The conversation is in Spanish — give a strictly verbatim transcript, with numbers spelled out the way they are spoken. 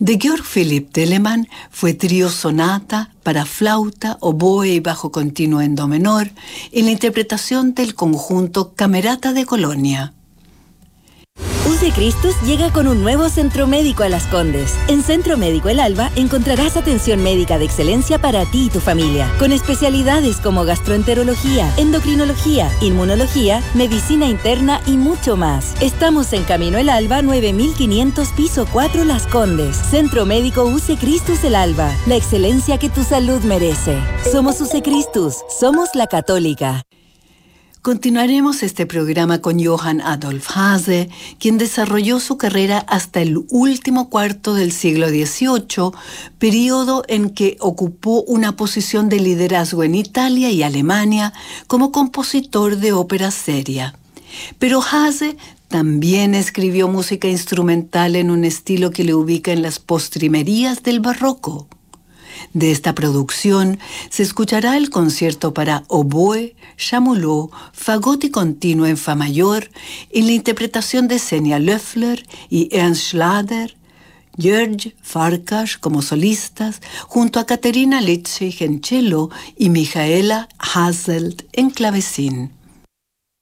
De Georg Philipp Telemann fue trío sonata para flauta, oboe y bajo continuo en do menor en la interpretación del conjunto Camerata de Colonia. U C Christus llega con un nuevo centro médico a Las Condes. En Centro Médico El Alba encontrarás atención médica de excelencia para ti y tu familia, con especialidades como gastroenterología, endocrinología, inmunología, medicina interna y mucho más. Estamos en Camino El Alba, nueve mil quinientos, piso cuatro, Las Condes. Centro Médico U C Christus El Alba, la excelencia que tu salud merece. Somos U C Christus, somos la católica. Continuaremos este programa con Johann Adolf Haase, quien desarrolló su carrera hasta el último cuarto del siglo dieciocho, periodo en que ocupó una posición de liderazgo en Italia y Alemania como compositor de ópera seria. Pero Haase también escribió música instrumental en un estilo que le ubica en las postrimerías del barroco. De esta producción se escuchará el concierto para oboe, chamuló, fagot y continuo en fa mayor, en la interpretación de Xenia Löffler y Ernst Schlader, George Farkas como solistas, junto a Katerina Litzig en cello y Michaela Hasselt en clavecín.